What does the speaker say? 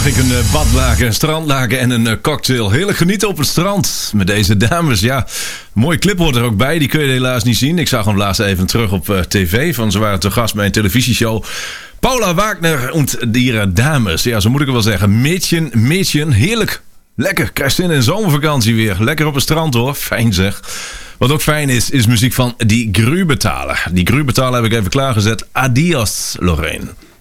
mag ik een badlaken, een strandlaken en een cocktail heerlijk genieten op het strand. Met deze dames, ja. Mooie clip hoort er ook bij, die kun je helaas niet zien. Ik zag hem laatst even terug op tv, van ze waren te gast bij een televisieshow. Paula Wagner en ihre dames. Ja, zo moet ik het wel zeggen. Mädchen, heerlijk. Lekker, krijg zin in zomervakantie weer. Lekker op het strand hoor, fijn zeg. Wat ook fijn is muziek van Die Grübetaler. Die Grübetaler heb ik even klaargezet. Adios, Lorraine.